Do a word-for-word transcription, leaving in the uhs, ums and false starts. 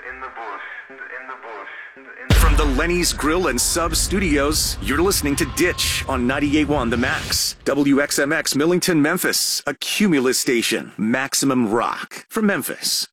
in the bush, in the bush, in the From the Lenny's Grill and Sub Studios, you're listening to Ditch on ninety-eight point one The Max. W X M X Millington, Memphis, a Cumulus station. Maximum rock from Memphis.